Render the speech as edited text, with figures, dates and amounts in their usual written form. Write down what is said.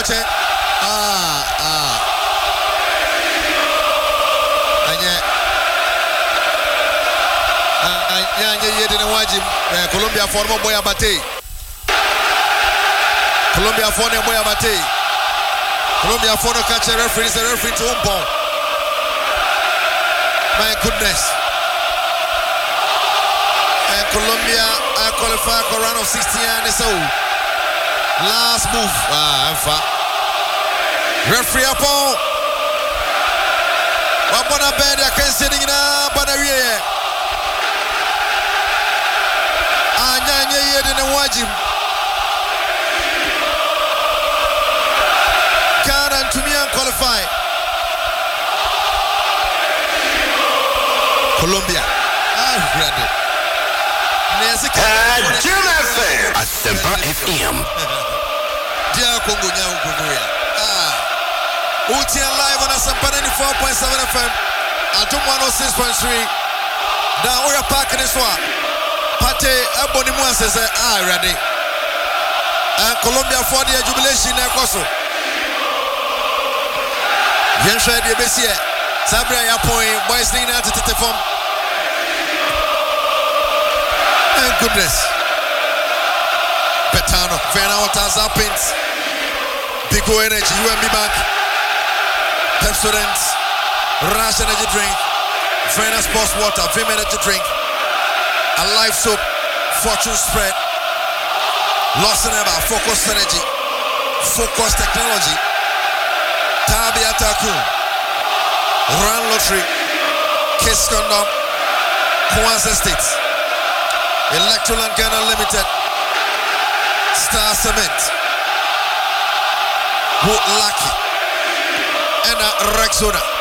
Koche. Anya yedi na wajib Colombia for mo boy abate. Colombia for no boy abate. Colombia for no catch a referee, is a referee to Umpon. My goodness. And Colombia qualify for round of 16 and so last move. Referee upon. Wabona bed ya kensini na banawie. Anya yedi na wajib. Ghana and Tunisia qualify. Colombia. Ready. Jim FM. Asempa FM. Dia Congo nyao Congo. UTN live on Asempa 94.7 FM. Atom 106.3. Now we are parking this one. Pate Abonimu says, ready. And Colombia for the jubilation in Koso. Yenshad Yebesia. Sabria Yapoin, boys leaning out to the form. And goodness. Betano, Fernautas Appins. Bigo Energy, UMB Bank. Pepsodent, Rush Energy Drink. Fena Sports Water, Vim Energy Drink. A life soap, Fortune Spread. Lawson Eba, Focus Energy. Focus Technology. Tabi Ataku. Run Lottery. Kiss Condom. Kwanzaa State. Electroland Ghana Limited. Star Cement. Wood Lucky. And Rexona.